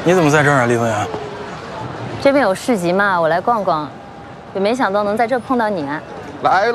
你怎么在这儿啊，李文远？ 这边有市集嘛，我来逛逛，也没想到能在这碰到你啊。 来了。